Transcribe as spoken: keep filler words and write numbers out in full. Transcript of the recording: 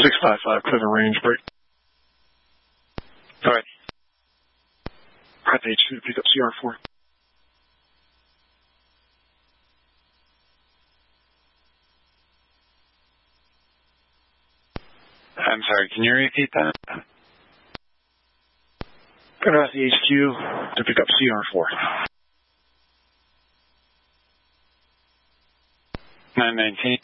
six five five, clear the range, break. All right. Prep H two, pick up C R four. I'm sorry, can you repeat that? Gonna ask the H Q to pick up C R four. nine nineteen.